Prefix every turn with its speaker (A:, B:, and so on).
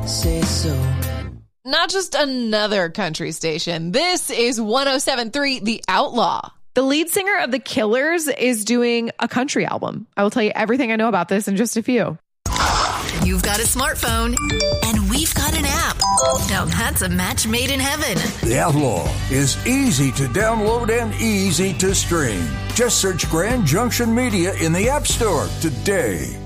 A: say so.
B: Not just another country station. This is 107.3 The Outlaw.
C: The lead singer of The Killers is doing a country album. I will tell you everything I know about this in just a few.
D: You've got a smartphone, and we've got an app. Now that's a match made in heaven.
E: The Outlaw is easy to download and easy to stream. Just search Grand Junction Media in the App Store today.